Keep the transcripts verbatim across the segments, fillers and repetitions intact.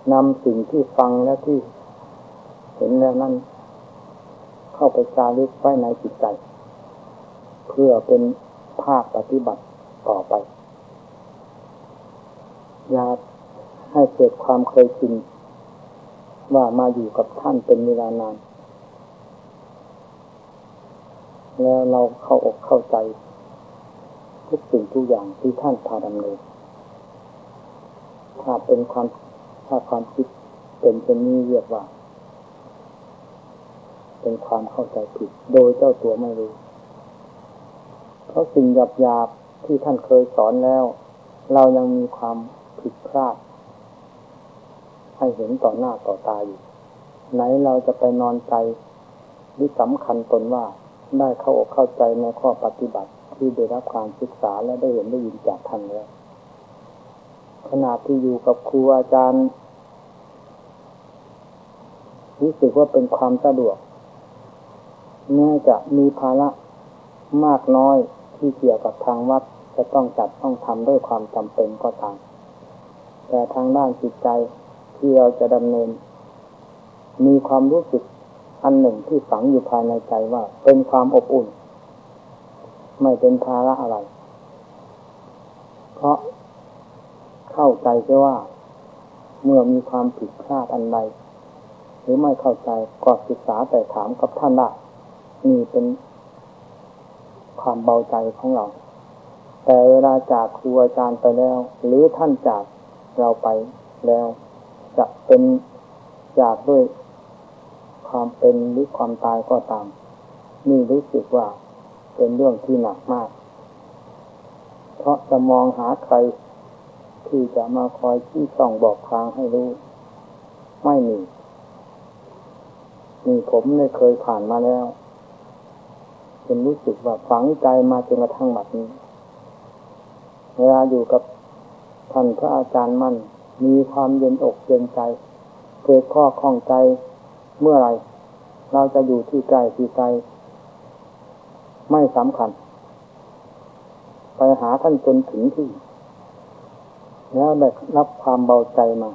นำสิ่งที่ฟังและที่เห็นแล้วนั้นเข้าไปจารึกไว้ในจิตใจเพื่อเป็นภาคปฏิบัติต่อไปอย่าให้เกิดความเคยชินว่ามาอยู่กับท่านเป็นเวลานานแล้วเราเข้าอกเข้าใจทุกสิ่งทุกอย่างที่ท่านพาดำเนินถ้าเป็นความถ้าความคิดเป็นเช่นนี้เรียกว่าเป็นความเข้าใจผิดโดยเจ้าตัวไม่รู้เพราะสิ่งหยาบๆที่ท่านเคยสอนแล้วเรายังมีความผิดพลาดให้เห็นต่อหน้าต่อตาอยู่ไหนเราจะไปนอนใจหรือสำคัญตนว่าได้เข้าอกเข้าใจในข้อปฏิบัติที่ได้รับการศึกษาและได้เห็นได้ยินจากท่านแล้วขณะที่อยู่กับครูอาจารย์รู้สึกว่าเป็นความสะดวกแม้จะมีภาระมากน้อยที่เกี่ยวกับทางวัดจะต้องจัดต้องทำด้วยความจำเป็นก็ตามแต่ทางด้านจิตใจที่เราจะดำเนินมีความรู้สึกอันหนึ่งที่ฝังอยู่ภายในใจว่าเป็นความอบอุ่นไม่เป็นภาระอะไรเพราะเข้าใจใช่ว่าเมื่อมีความผิดพลาดอันใดหรือไม่เข้าใจก็ศึกษาแต่ถามกับท่านได้นี่เป็นความเบาใจของเราแต่เวลาจากครูอาจารย์ไปแล้วหรือท่านจากเราไปแล้วจะเป็นจากด้วยความเป็นหรือความตายก็ตามนี่รู้สึกว่าเป็นเรื่องที่หนักมากเพราะจะมองหาใครที่จะมาคอยชี้ส่องบอกทางให้รู้ไม่มีนี่ผมได้เคยผ่านมาแล้วจนรู้สึกว่าฝังใจมาจนกระทั่งบัดนี้เวลาอยู่กับท่านพระอาจารย์มั่นมีความเย็นอกเย็นใจเกิดข้อข้องใจเมื่อไรเราจะอยู่ที่ใกล้ที่ไกลไม่สำคัญไปหาท่านจนถึงที่แล้วได้รับความเบาใจมา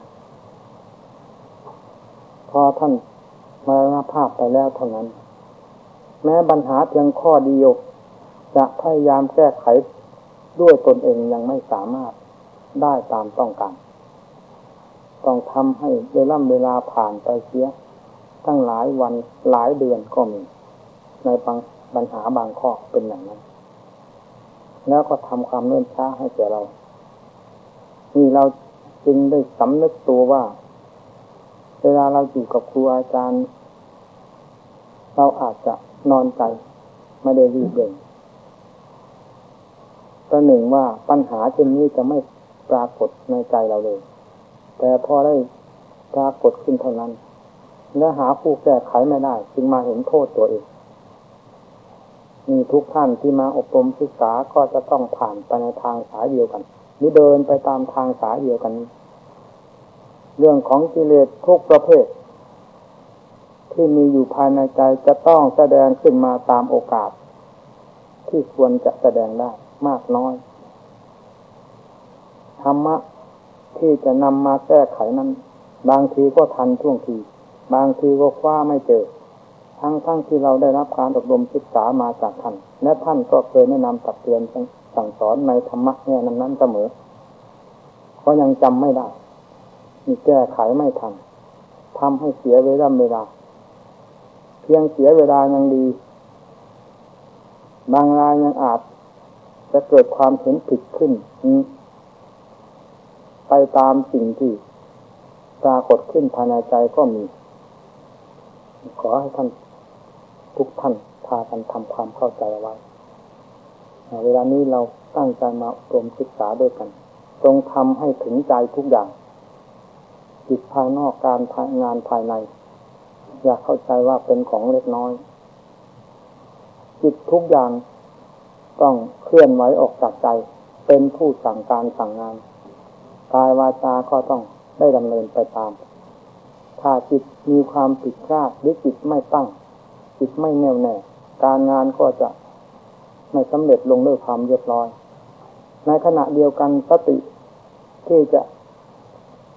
พอท่านมรณภาพไปแล้วเท่านั้นแม้ปัญหาเพียงข้อเดียวจะพยายามแก้ไขด้วยตนเองยังไม่สามารถได้ตามต้องการต้องทำให้เวลาเวลาผ่านไปเสียตั้งหลายวันหลายเดือนก็มีในบางปัญหาบางข้อเป็นอย่างนั้นแล้วก็ทำความเนิ่นช้าให้แก่เรานี่เราจึงได้สำนึกตัวว่าเวลาเราอยู่กับครูอาจารย์เราอาจจะนอนใจไม่ได้รีบเร่งประหนึ่งว่าปัญหาเช่นนี้จะไม่ปรากฏในใจเราเลยแต่พอได้ปรากฏขึ้นเท่านั้นและหาผู้แก้ไขไม่ได้จึงมาเห็นโทษตัวเองมีทุกท่านที่มาอบรมศึกษาก็จะต้องผ่านไปในทางสายเดียวกันหรือเดินไปตามทางสายเดียวกันเรื่องของกิเลสทุกประเภทที่มีอยู่ภายในใจจะต้องแสดงขึ้นมาตามโอกาสที่ควรจะแสดงได้มากน้อยธรรมะที่จะนำมาแก้ไขนั้นบางทีก็ทันท่วงทีบางทีก็คว้าไม่เจอทั้งทั้งที่เราได้รับการอบรมศึกษามาจากท่านและท่านก็เคยแนะนำตักเตือนสั่งสอนในธรรมะเนี่ยนั้นเสมอก็ยังจำไม่ได้มีแก้ไขไม่ทันทำให้เสียเวลาเวลาเพียงเสียเวลายังดีบางรายยังอาจจะเกิดความเห็นผิดขึ้นไปตามสิ่งที่ปรากฏขึ้นภายในใจก็มีขอให้ท่านทุกท่านพากันทำความเข้าใจไว้เวลานี้เราตั้งใจมาอบรมศึกษาด้วยกันจงทำให้ถึงใจทุกอย่างจิตภายนอกการงานภายในอย่าเข้าใจว่าเป็นของเล็กน้อยจิตทุกอย่างต้องเคลื่อนไหวออกจากใจเป็นผู้สั่งการสั่งงานกายวาจาก็ต้องได้ดำเนินไปตามถ้าจิตมีความผิดพลาดหรือจิตไม่ตั้งจิตไม่แน่วแน่การงานก็จะไม่สำเร็จลงด้วยความเรียบร้อยในขณะเดียวกันสติที่จะ